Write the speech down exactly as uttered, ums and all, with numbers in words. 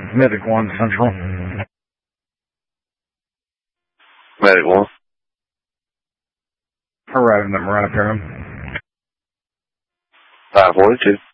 Medic one Central. Medic one. Arriving at Marana Pyramid. five forty-two.